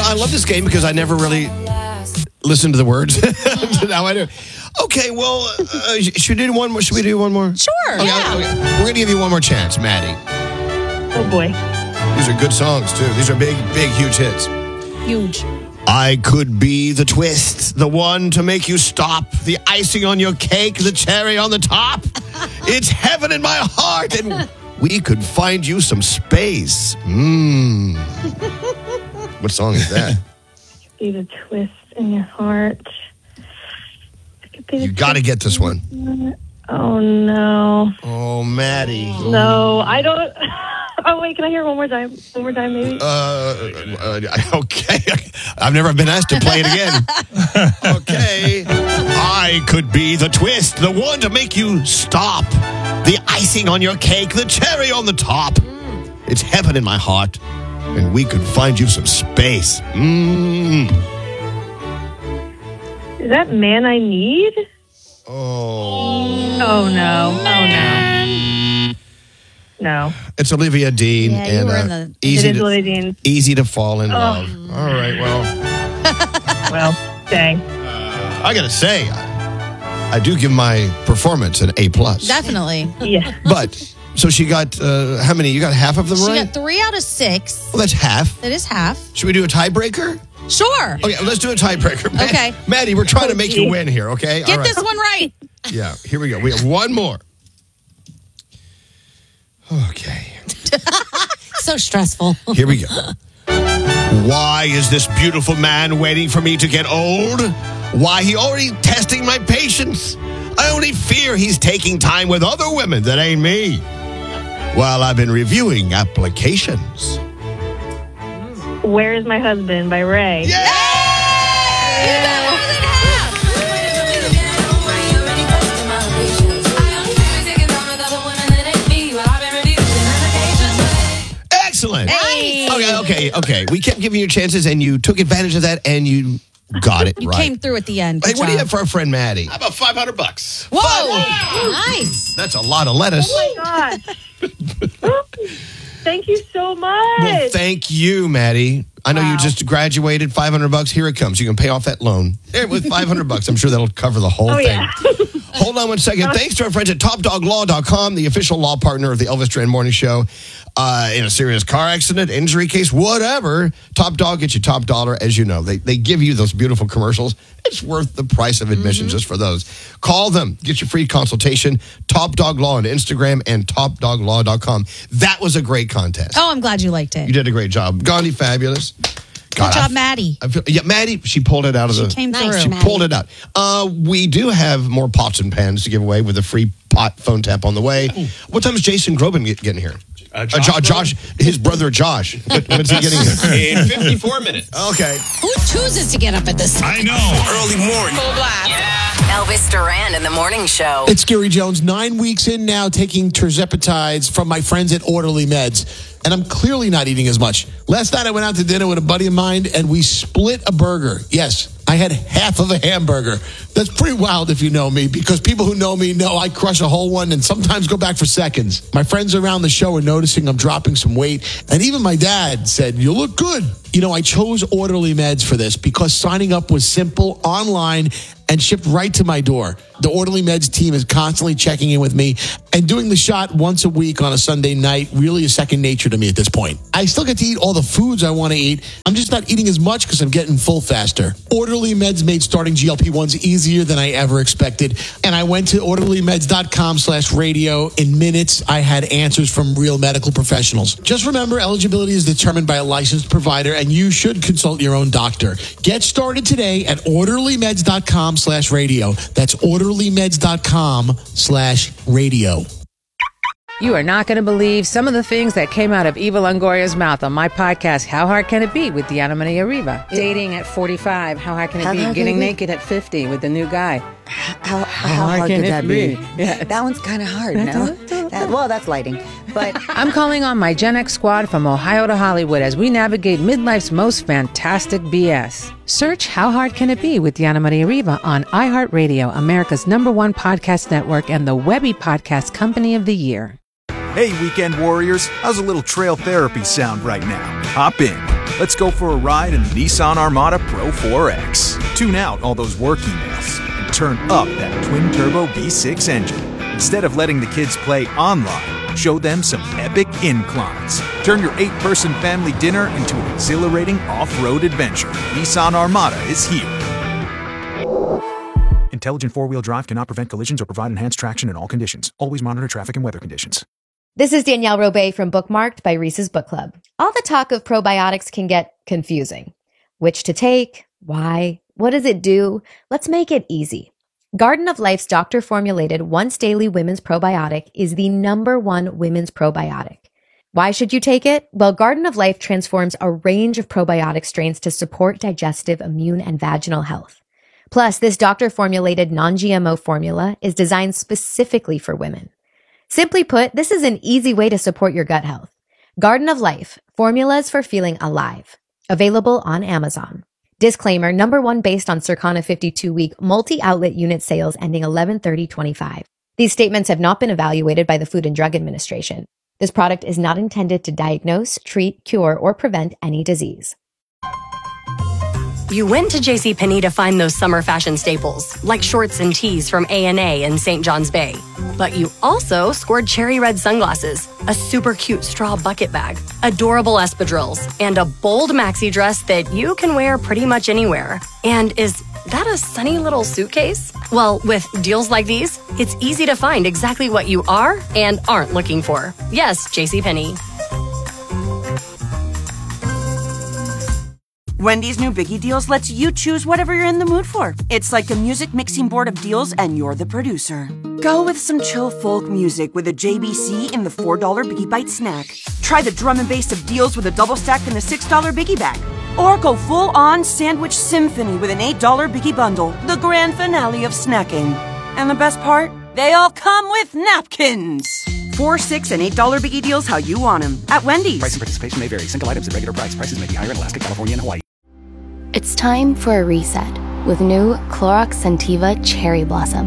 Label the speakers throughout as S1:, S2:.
S1: I love this game because I never really listened to the words. Now I do. Okay, well, should we do one more?
S2: Sure.
S1: Okay,
S2: yeah.
S1: okay. We're going to give you one more chance, Maddie.
S3: Oh, boy.
S1: These are good songs, too. These are big, huge hits.
S2: Huge.
S1: I could be the twist, the one to make you stop, the icing on your cake, the cherry on the top. It's heaven in my heart, and we could find you some space. What song is that?
S3: Be the twist in your heart.
S1: You got to get this one.
S3: Oh, no.
S1: Oh, Maddie.
S3: No, I don't. Oh, wait, can I hear it one more time? One more time, maybe?
S1: Okay. I've never been asked to play it again. Okay. I could be the twist, the one to make you stop. The icing on your cake, the cherry on the top. It's heaven in my heart, and we could find you some space.
S3: Is that Man I Need?
S1: Oh.
S3: Oh, no. Oh, no. No.
S1: It's Olivia Dean.
S2: Yeah, you
S1: and
S2: were in the...
S1: easy
S3: It is
S1: to,
S3: Olivia Dean.
S1: Easy to fall in love. All right, well.
S3: Well, dang.
S1: I got to say, I do give my performance an A+.
S2: Definitely.
S3: Yeah.
S1: But, so she got, how many? You got half of them
S2: She
S1: right?
S2: got 3 out of 6.
S1: Well, that's half.
S2: That is half.
S1: Should we do a tiebreaker?
S2: Sure.
S1: Okay, let's do a tiebreaker.
S2: Okay.
S1: Maddie, we're trying to make you win here, okay?
S2: Get
S1: All right.
S2: this one right.
S1: Yeah, here we go. We have one more. Okay.
S2: So stressful.
S1: Here we go. Why is this beautiful man waiting for me to get old? Why he already testing my patience? I only fear he's taking time with other women that ain't me. While I've been reviewing applications.
S3: Where is My Husband by Ray.
S1: Yeah!
S2: You got more than half.
S1: Excellent.
S2: Hey.
S1: Okay. We kept giving you chances, and you took advantage of that, and you got it
S2: You
S1: right.
S2: came through at the end.
S1: Hey,
S2: Good
S1: what do you
S2: job.
S1: have for our friend Maddie?
S4: How about $500?
S2: Whoa. Nice.
S1: That's a lot of lettuce.
S3: Oh, my gosh. Thank you so much.
S1: Well, thank you, Maddie. I know you just graduated. $500. Here it comes. You can pay off that loan. There, with $500, I'm sure that'll cover the whole thing.
S3: Yeah.
S1: Hold on one second. Thanks to our friends at TopDogLaw.com, the official law partner of the Elvis Duran Morning Show. In a serious car accident, injury case, whatever, Top Dog gets you top dollar, as you know. They give you those beautiful commercials. It's worth the price of admission just for those. Call them. Get your free consultation. Top Dog Law on Instagram and TopDogLaw.com. That was a great contest.
S2: Oh, I'm glad you liked it.
S1: You did a great job. Gandhi, fabulous.
S2: Good job, Maddie.
S1: Maddie, she pulled it out of
S2: She came through.
S1: She pulled it out. We do have more pots and pans to give away with a free pot phone tap on the way. What time is Jason Groban getting here? Josh, his brother Josh. When's he getting here?
S4: In 54 minutes.
S1: Okay.
S2: Who chooses to get up at this time?
S4: I know. Early morning.
S2: Full blast.
S5: Elvis Duran in the Morning Show.
S6: It's Gary Jones, 9 weeks in now, taking terzepatides from my friends at Orderly Meds. And I'm clearly not eating as much. Last night I went out to dinner with a buddy of mine and we split a burger. Yes, I had half of a hamburger. That's pretty wild if you know me, because people who know me know I crush a whole one and sometimes go back for seconds. My friends around the show are noticing I'm dropping some weight. And even my dad said, "You look good." You know, I chose Orderly Meds for this because signing up was simple, online, and shipped right to my door. The Orderly Meds team is constantly checking in with me, and doing the shot once a week on a Sunday night really is second nature to me at this point. I still get to eat all the foods I want to eat. I'm just not eating as much because I'm getting full faster. Orderly Meds made starting GLP-1s easier than I ever expected, and I went to orderlymeds.com/radio. In minutes, I had answers from real medical professionals. Just remember, eligibility is determined by a licensed provider, and you should consult your own doctor. Get started today at orderlymeds.com/radio. That's orderlymeds.com/radio.
S7: You are not going to believe some of the things that came out of Eva Longoria's mouth on my podcast, How Hard Can It Be, with Diana Maria Riva. Dating at 45, how hard can it be? Getting naked at 50 with the new guy.
S8: How hard could that be?
S7: Yeah.
S8: That one's kind of hard, no? Well, that's lighting. But
S7: I'm calling on my Gen X squad from Ohio to Hollywood as we navigate midlife's most fantastic BS. Search How Hard Can It Be with Diana Maria Riva on iHeartRadio, America's #1 podcast network and the Webby Podcast Company of the Year.
S9: Hey, weekend warriors, how's a little trail therapy sound right now? Hop in. Let's go for a ride in the Nissan Armada Pro 4X. Tune out all those work emails and turn up that twin-turbo V6 engine. Instead of letting the kids play online, show them some epic inclines. Turn your 8-person family dinner into an exhilarating off-road adventure. Nissan Armada is here. Intelligent four-wheel drive cannot prevent collisions or provide enhanced traction in all conditions. Always monitor traffic and weather conditions.
S10: This is Danielle Robay from Bookmarked by Reese's Book Club. All the talk of probiotics can get confusing. Which to take? Why? What does it do? Let's make it easy. Garden of Life's doctor-formulated once-daily women's probiotic is the #1 women's probiotic. Why should you take it? Well, Garden of Life transforms a range of probiotic strains to support digestive, immune, and vaginal health. Plus, this doctor-formulated non-GMO formula is designed specifically for women. Simply put, this is an easy way to support your gut health. Garden of Life, formulas for feeling alive. Available on Amazon. Disclaimer, #1 based on Circana 52-week multi-outlet unit sales ending 11/30/25. These statements have not been evaluated by the Food and Drug Administration. This product is not intended to diagnose, treat, cure, or prevent any disease.
S11: You went to JCPenney to find those summer fashion staples, like shorts and tees from A&A and St. John's Bay. But you also scored cherry red sunglasses, a super cute straw bucket bag, adorable espadrilles, and a bold maxi dress that you can wear pretty much anywhere. And is that a sunny little suitcase? Well, with deals like these, it's easy to find exactly what you are and aren't looking for. Yes, JCPenney.
S12: Wendy's new Biggie Deals lets you choose whatever you're in the mood for. It's like a music mixing board of deals and you're the producer. Go with some chill folk music with a JBC in the $4 Biggie Bite snack. Try the drum and bass of deals with a double stack in the $6 Biggie Bag. Or go full-on sandwich symphony with an $8 Biggie Bundle, the grand finale of snacking. And the best part? They all come with napkins. $4, $6, and $8 Biggie Deals how you want them at Wendy's.
S13: Price and participation may vary. Single items at regular price. Prices may be higher in Alaska, California, and Hawaii.
S14: It's time for a reset with new Clorox Scentiva Cherry Blossom.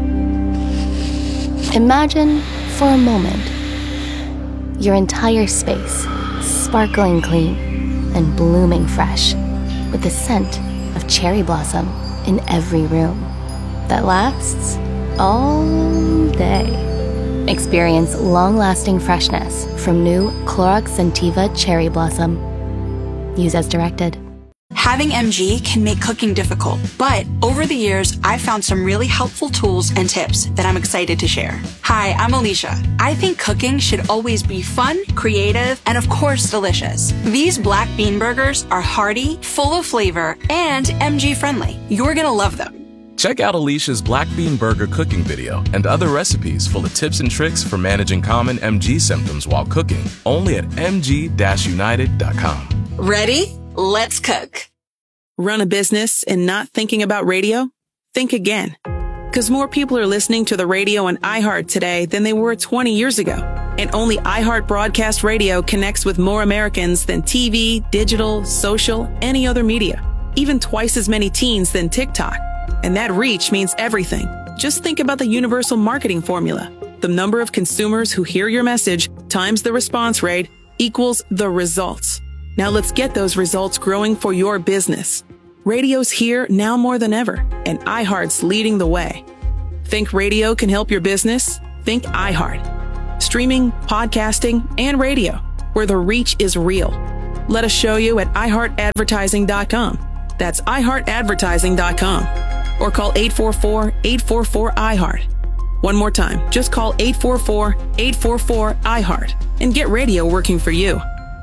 S14: Imagine, for a moment, your entire space sparkling clean and blooming fresh with the scent of cherry blossom in every room that lasts all day. Experience long-lasting freshness from new Clorox Scentiva Cherry Blossom. Use as directed.
S15: Having MG can make cooking difficult, but over the years, I've found some really helpful tools and tips that I'm excited to share. Hi, I'm Alicia. I think cooking should always be fun, creative, and of course, delicious. These black bean burgers are hearty, full of flavor, and MG friendly. You're gonna love them.
S16: Check out Alicia's Black Bean Burger cooking video and other recipes full of tips and tricks for managing common MG symptoms while cooking, only at mg-united.com.
S15: Ready? Let's cook.
S17: Run a business and not thinking about radio? Think again. Because more people are listening to the radio on iHeart today than they were 20 years ago. And only iHeart Broadcast Radio connects with more Americans than TV, digital, social, any other media. Even twice as many teens than TikTok. And that reach means everything. Just think about the universal marketing formula. The number of consumers who hear your message times the response rate equals the results. Now let's get those results growing for your business. Radio's here now more than ever, and iHeart's leading the way. Think radio can help your business? Think iHeart. Streaming, podcasting, and radio, where the reach is real. Let us show you at iHeartAdvertising.com. That's iHeartAdvertising.com. Or call 844-844-iHeart. One more time, just call 844-844-iHeart and get radio working for you.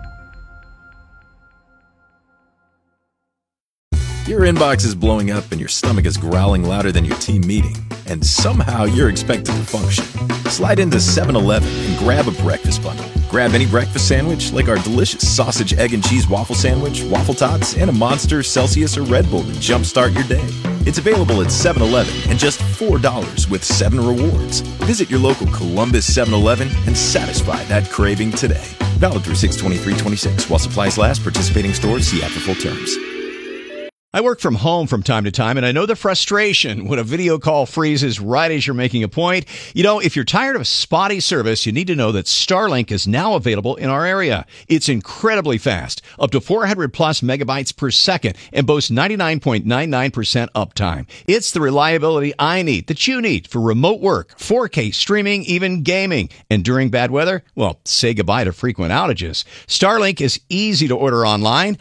S18: Your inbox is blowing up and your stomach is growling louder than your team meeting, and somehow you're expected to function. Slide into 7-Eleven and grab a breakfast bundle. Grab any breakfast sandwich like our delicious sausage, egg, and cheese waffle sandwich, waffle tots, and a Monster, Celsius, or Red Bull to jumpstart your day. It's available at 7-Eleven and just $4 with 7 rewards. Visit your local Columbus 7-Eleven and satisfy that craving today. Valid through 6/23/26 while supplies last. Participating stores see after full terms.
S19: I work from home from time to time, and I know the frustration when a video call freezes right as you're making a point. You know, if you're tired of spotty service, you need to know that Starlink is now available in our area. It's incredibly fast, up to 400 plus megabytes per second, and boasts 99.99% uptime. It's the reliability I need, that you need, for remote work, 4K streaming, even gaming. And during bad weather, well, say goodbye to frequent outages. Starlink is easy to order online.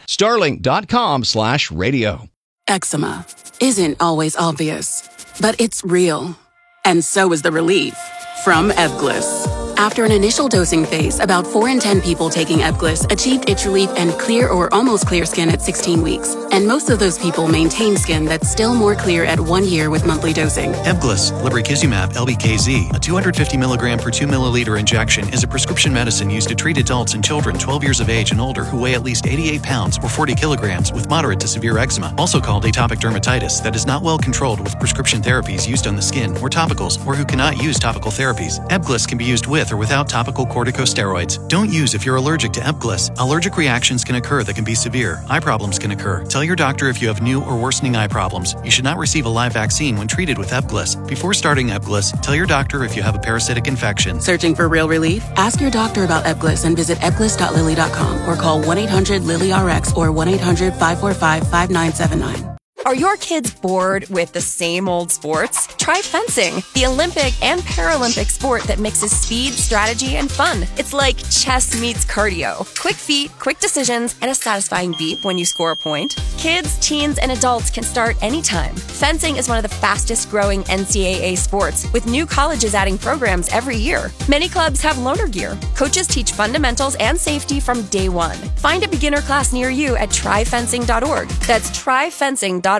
S19: Starlink.com/radio.
S20: Eczema isn't always obvious, but it's real. And so is the relief from Ebglyss. After an initial dosing phase, about 4 in 10 people taking Ebglyss achieved itch relief and clear or almost clear skin at 16 weeks. And most of those people maintain skin that's still more clear at 1 year with monthly dosing.
S21: Ebglyss, lebrikizumab LBKZ, a 250 milligram per 2 milliliter injection, is a prescription medicine used to treat adults and children 12 years of age and older who weigh at least 88 pounds or 40 kilograms with moderate to severe eczema, also called atopic dermatitis, that is not well controlled with prescription therapies used on the skin or topicals, or who cannot use topical therapies. Ebglyss can be used with or without topical corticosteroids. Don't use if you're allergic to Ebglyss. Allergic reactions can occur that can be severe. Eye problems can occur. Tell your doctor if you have new or worsening eye problems. You should not receive a live vaccine when treated with Ebglyss. Before starting Ebglyss, tell your doctor if you have a parasitic infection.
S20: Searching for real relief? Ask your doctor about Ebglyss and visit ebglyss.lilly.com or call 1-800-LILY-RX or 1-800-545-5979.
S22: Are your kids bored with the same old sports? Try fencing, the Olympic and Paralympic sport that mixes speed, strategy, and fun. It's like chess meets cardio. Quick feet, quick decisions, and a satisfying beep when you score a point. Kids, teens, and adults can start anytime. Fencing is one of the fastest growing NCAA sports, with new colleges adding programs every year. Many clubs have loaner gear. Coaches teach fundamentals and safety from day one. Find a beginner class near you at tryfencing.org. That's tryfencing.org.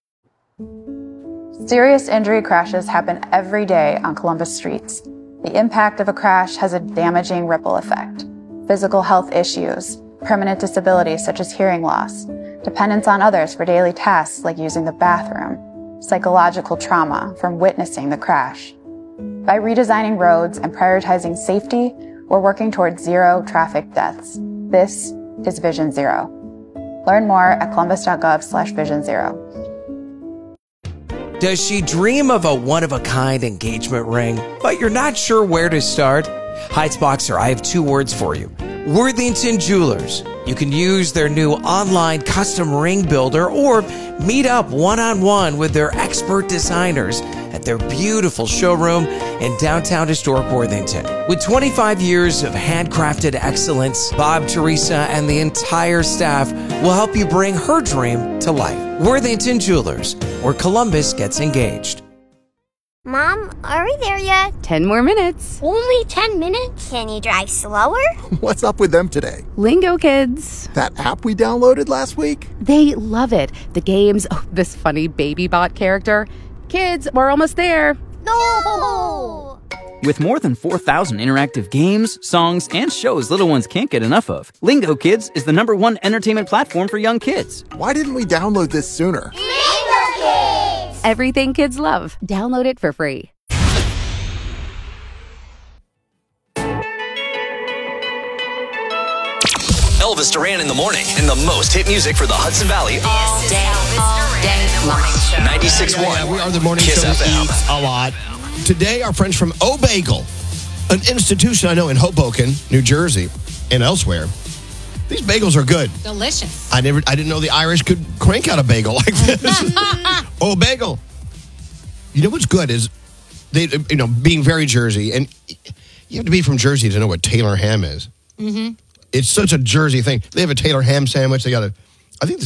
S23: Serious injury crashes happen every day on Columbus streets. The impact of a crash has a damaging ripple effect. Physical health issues, permanent disabilities such as hearing loss, dependence on others for daily tasks like using the bathroom, psychological trauma from witnessing the crash. By redesigning roads and prioritizing safety, we're working towards zero traffic deaths. This is Vision Zero. Learn more at columbus.gov/Vision Zero.
S24: Does she dream of a one-of-a-kind engagement ring, but you're not sure where to start? Heights Boxer, I have 2 words for you. Worthington Jewelers. You can use their new online custom ring builder or meet up one-on-one with their expert designers at their beautiful showroom in downtown historic Worthington. With 25 years of handcrafted excellence, Bob, Teresa, and the entire staff will help you bring her dream to life. Worthington Jewelers, where Columbus gets engaged.
S25: Mom, are we there yet?
S26: 10 more minutes.
S25: Only 10 minutes? Can you drive slower?
S27: What's up with them today?
S26: Lingo Kids.
S27: That app we downloaded last week?
S26: They love it. The games, this funny baby bot character. Kids, we're almost there.
S25: No!
S28: With more than 4,000 interactive games, songs, and shows little ones can't get enough of, Lingo Kids is the #1 entertainment platform for young kids.
S27: Why didn't we download this sooner?
S25: Lingo Kids!
S26: Everything kids love. Download it for free.
S4: Elvis Duran in the morning, and the most hit music for the Hudson Valley.
S5: All day morning show.
S4: 96.1.
S1: We are the morning
S4: Kiss
S1: show.
S4: FM.
S1: We eat a lot. Today, our friends from O-Bagel, an institution I know in Hoboken, New Jersey, and elsewhere. These bagels are good.
S2: Delicious.
S1: I didn't know the Irish could crank out a bagel like this. O-Bagel. You know what's good is they, being very Jersey, and you have to be from Jersey to know what Taylor ham is.
S2: Mm-hmm.
S1: It's such a Jersey thing. They have a Taylor ham sandwich. I think